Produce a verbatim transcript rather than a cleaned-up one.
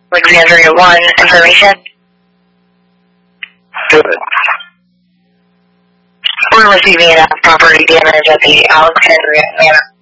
Alexandria one information. Good. We're receiving enough property damage at the Alexandria Manor.